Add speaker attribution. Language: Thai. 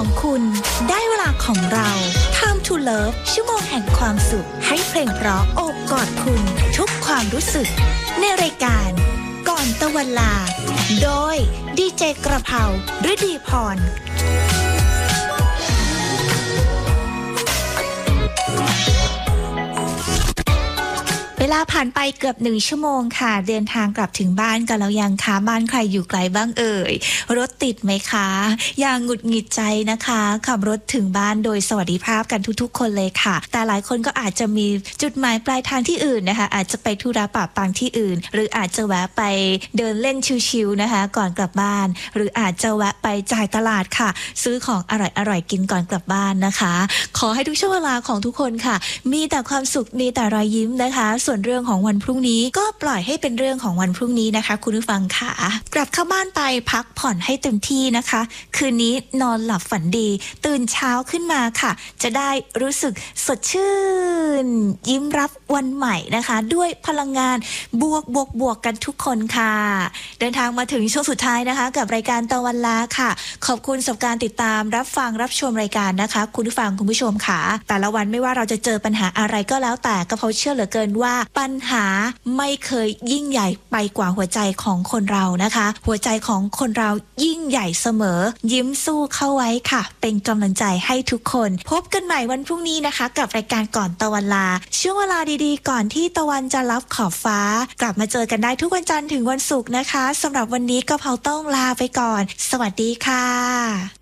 Speaker 1: ของคุณได้เวลาของเรา Time to Love ชั่วโมงแห่งความสุขให้เพลงเพราะโอบกอดคุณทุกความรู้สึกในรายการก่อนตะวันลาโดยดีเจกระเพราฤดีพรเวลาผ่านไปเกือบ1ชั่วโมงค่ะเดินทางกลับถึงบ้านกันแล้วยังคะบ้านใครอยู่ไกลบ้างเอ่ยรถติดไหมคะอย่างหงุดหงิดใจนะคะขับรถถึงบ้านโดยสวัสดิภาพกันทุกๆคนเลยค่ะแต่หลายคนก็อาจจะมีจุดหมายปลายทางที่อื่นนะคะอาจจะไปธุระปะปังที่อื่นหรืออาจจะแวะไปเดินเล่นชิลๆนะคะก่อนกลับบ้านหรืออาจจะแวะไปจ่ายตลาดค่ะซื้อของอร่อยๆกินก่อนกลับบ้านนะคะขอให้ทุกช่วงเวลาของทุกคนค่ะมีแต่ความสุขมีแต่รอยยิ้มนะคะส่วนเรื่องของวันพรุ่งนี้ก็ปล่อยให้เป็นเรื่องของวันพรุ่งนี้นะคะคุณผู้ฟังค่ะกลับเข้าบ้านไปพักผ่อนให้เต็มที่นะคะคืนนี้นอนหลับฝันดีตื่นเช้าขึ้นมาค่ะจะได้รู้สึกสดชื่นยิ้มรับวันใหม่นะคะด้วยพลังงานบวกกันทุกคนค่ะเดินทางมาถึงช่วงสุดท้ายนะคะกับรายการตะวันลาค่ะขอบคุณสำหรับการติดตามรับฟังรับชมรายการนะคะคุณผู้ฟังคุณผู้ชมค่ะแต่ละวันไม่ว่าเราจะเจอปัญหาอะไรก็แล้วแต่ก็เพราะเชื่อเหลือเกินว่าปัญหาไม่เคยยิ่งใหญ่ไปกว่าหัวใจของคนเรานะคะหัวใจของคนเรายิ่งใหญ่เสมอยิ้มสู้เข้าไว้ค่ะเป็นกำลังใจให้ทุกคนพบกันใหม่วันพรุ่งนี้นะคะกับรายการก่อนตะวันลาช่วงเวลาดีๆก่อนที่ตะวันจะรับขอบฟ้ากลับมาเจอกันได้ทุกวันจันทร์ถึงวันศุกร์นะคะสำหรับวันนี้กะเพราต้องลาไปก่อนสวัสดีค่ะ